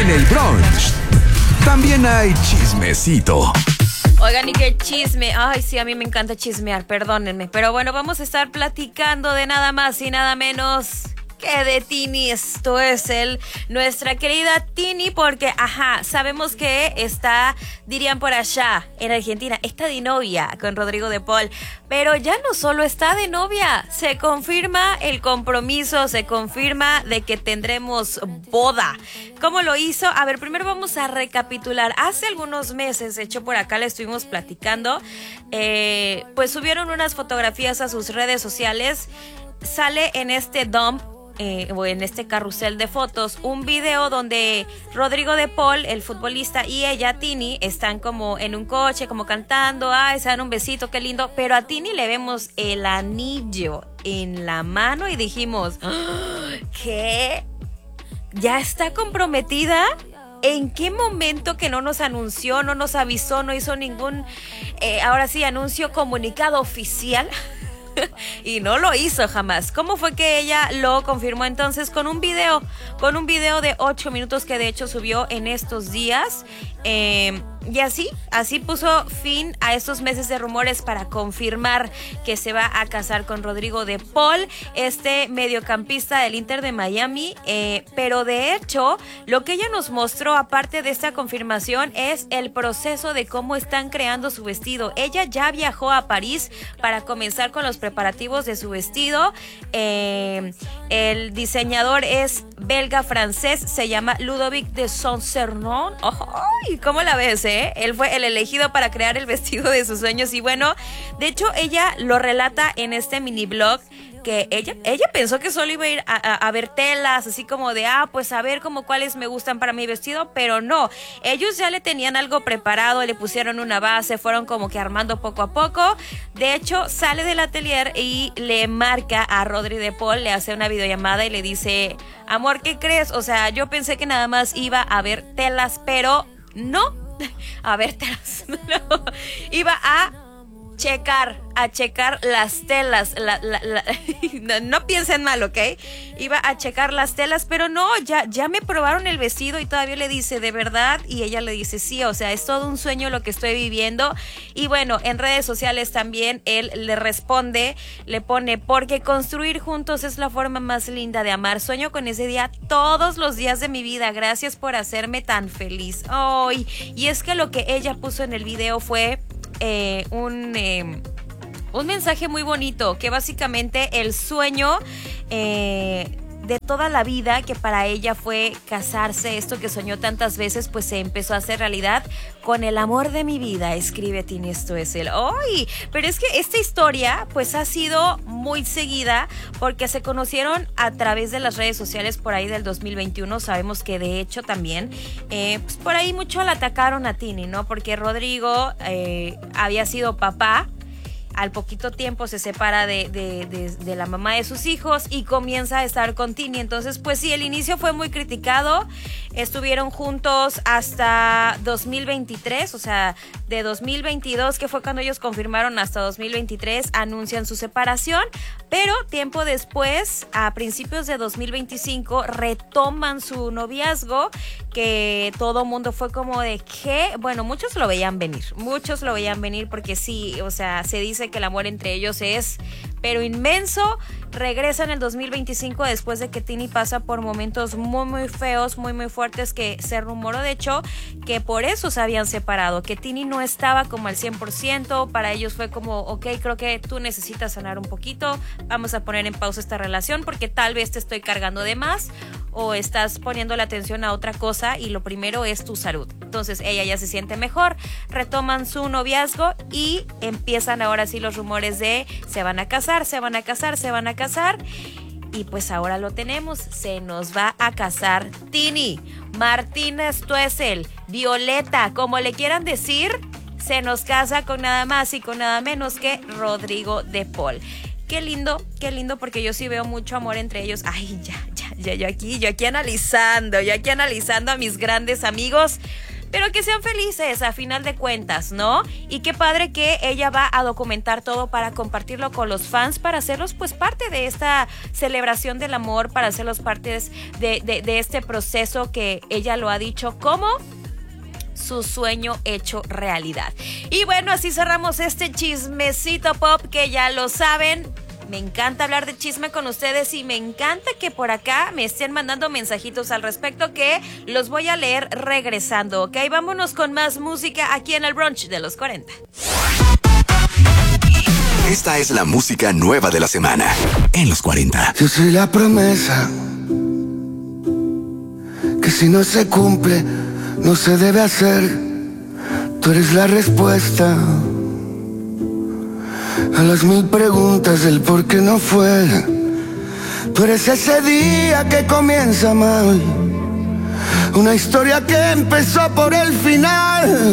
En el brunch también hay chismecito. Oigan, y qué chisme. Ay, sí, a mí me encanta chismear, perdónenme. Pero bueno, vamos a estar platicando de nada más y nada menos que de Tini. Esto es nuestra querida Tini, porque, sabemos que está, dirían por allá, en Argentina, está de novia con Rodrigo de Paul. Pero ya no solo está de novia, se confirma el compromiso, se confirma de que tendremos boda. ¿Cómo lo hizo? A ver, primero vamos a recapitular. Hace algunos meses, de hecho por acá le estuvimos platicando, pues subieron unas fotografías a sus redes sociales. Sale en este dump, o en este carrusel de fotos, un video donde Rodrigo de Paul, el futbolista, y ella, Tini, están como en un coche, como cantando, se dan un besito, qué lindo, pero a Tini le vemos el anillo en la mano y dijimos, ¿qué? ¿Ya está comprometida? ¿En qué momento que no nos anunció, no nos avisó, no hizo ningún, ahora sí, anuncio, comunicado oficial? Y no lo hizo jamás. ¿Cómo fue que ella lo confirmó entonces? Con un video de 8 minutos que de hecho subió en estos días. Y así puso fin a estos meses de rumores para confirmar que se va a casar con Rodrigo de Paul, este mediocampista del Inter de Miami. Pero de hecho, lo que ella nos mostró, aparte de esta confirmación, es el proceso de cómo están creando su vestido. Ella ya viajó a París para comenzar con los preparativos de su vestido. El diseñador es belga-francés, se llama Ludovic de Saint-Cernon. ¡Ay! ¿Cómo la ves, Él fue el elegido para crear el vestido de sus sueños. Y bueno, de hecho ella lo relata en este mini blog, que ella pensó que solo iba a ir a ver telas, así como de, pues a ver como cuáles me gustan para mi vestido, pero no, ellos ya le tenían algo preparado, le pusieron una base, fueron como que armando poco a poco. De hecho, sale del atelier y le marca a Rodri de Paul, le hace una videollamada y le dice, amor, ¿qué crees? O sea, yo pensé que nada más iba a ver telas, pero no, a ver telas, no, iba a checar las telas, no piensen mal, ¿ok? Iba a checar las telas, pero no, ya me probaron el vestido y todavía le dice, ¿de verdad? Y ella le dice, sí, o sea, es todo un sueño lo que estoy viviendo. Y bueno, en redes sociales también él le responde, le pone, porque construir juntos es la forma más linda de amar. Sueño con ese día todos los días de mi vida. Gracias por hacerme tan feliz. ¡Ay! Y es que lo que ella puso en el video fue un mensaje muy bonito, que básicamente el sueño de toda la vida, que para ella fue casarse, esto que soñó tantas veces, pues se empezó a hacer realidad con el amor de mi vida, escribe Tini, esto es él. ¡Ay! Pero es que esta historia pues ha sido muy seguida porque se conocieron a través de las redes sociales por ahí del 2021. Sabemos que de hecho también pues por ahí mucho la atacaron a Tini, ¿no? Porque Rodrigo había sido papá. Al poquito tiempo se separa de la mamá de sus hijos y comienza a estar con Tini. Entonces, pues sí, el inicio fue muy criticado. Estuvieron juntos hasta 2023, o sea, de 2022, que fue cuando ellos confirmaron, hasta 2023, anuncian su separación. Pero tiempo después, a principios de 2025, retoman su noviazgo, que todo mundo fue como de ¿qué? Bueno, muchos lo veían venir porque sí, o sea, se dice que el amor entre ellos es pero inmenso. Regresa en el 2025 después de que Tini pasa por momentos muy muy feos, muy muy fuertes, que se rumoró de hecho que por eso se habían separado, que Tini no estaba como al 100%, para ellos fue como, ok, creo que tú necesitas sanar un poquito, vamos a poner en pausa esta relación porque tal vez te estoy cargando de más o estás poniendo la atención a otra cosa y lo primero es tu salud. Entonces ella ya se siente mejor, retoman su noviazgo y empiezan ahora sí los rumores de se van a casar. Y pues ahora lo tenemos, se nos va a casar Tini Martínez Tuesel, Violeta, como le quieran decir, se nos casa con nada más y con nada menos que Rodrigo de Paul. Qué lindo, porque yo sí veo mucho amor entre ellos. Ay, yo aquí analizando a mis grandes amigos. pero que sean felices a final de cuentas, ¿no? Y qué padre que ella va a documentar todo para compartirlo con los fans, para hacerlos pues parte de esta celebración del amor, para hacerlos partes de este proceso que ella lo ha dicho como su sueño hecho realidad. Y bueno, así cerramos este chismecito pop, que ya lo saben. Me encanta hablar de chisme con ustedes y me encanta que por acá me estén mandando mensajitos al respecto, que los voy a leer regresando, ¿ok? Vámonos con más música aquí en el brunch de los 40. Esta es la música nueva de la semana en los 40. Yo soy la promesa que si no se cumple no se debe hacer. Tú eres la respuesta a las 1000 preguntas del por qué no fue. Tú eres ese día que comienza mal, una historia que empezó por el final.